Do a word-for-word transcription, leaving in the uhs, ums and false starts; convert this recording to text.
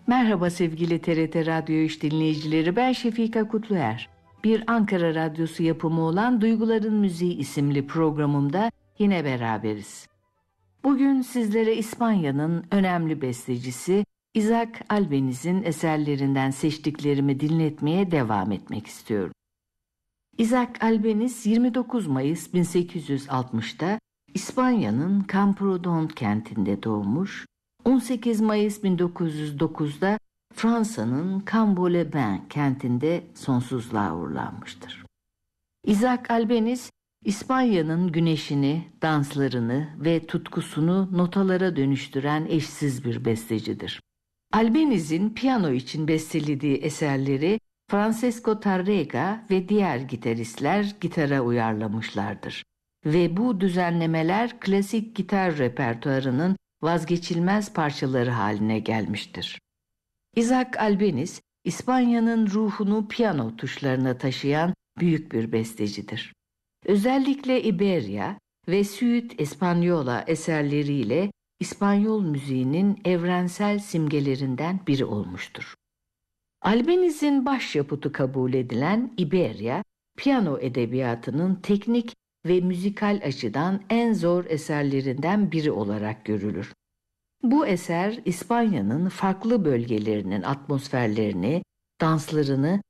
Merhaba sevgili T R T Radyo İş dinleyicileri, ben Şefika Kutluer. Bir Ankara Radyosu yapımı olan Duyguların Müziği isimli programımda yine beraberiz. Bugün sizlere İspanya'nın önemli bestecisi Isaac Albéniz'in eserlerinden seçtiklerimi dinletmeye devam etmek istiyorum. Isaac Albéniz yirmi dokuz Mayıs bin sekiz yüz altmışta İspanya'nın Camprodon kentinde doğmuş, on sekiz Mayıs bin dokuz yüz dokuzda Fransa'nın Cambo-les-Bains kentinde sonsuzluğa uğurlanmıştır. Isaac Albéniz, İspanya'nın güneşini, danslarını ve tutkusunu notalara dönüştüren eşsiz bir bestecidir. Albéniz'in piyano için bestelediği eserleri Francesco Tárrega ve diğer gitaristler gitara uyarlamışlardır. Ve bu düzenlemeler klasik gitar repertuarının vazgeçilmez parçaları haline gelmiştir. Isaac Albéniz, İspanya'nın ruhunu piyano tuşlarına taşıyan büyük bir bestecidir. Özellikle Iberia ve Suite Española eserleriyle İspanyol müziğinin evrensel simgelerinden biri olmuştur. Albéniz'in başyapıtı kabul edilen Iberia, piyano edebiyatının teknik ve müzikal açıdan en zor eserlerinden biri olarak görülür. Bu eser, İspanya'nın farklı bölgelerinin atmosferlerini, danslarını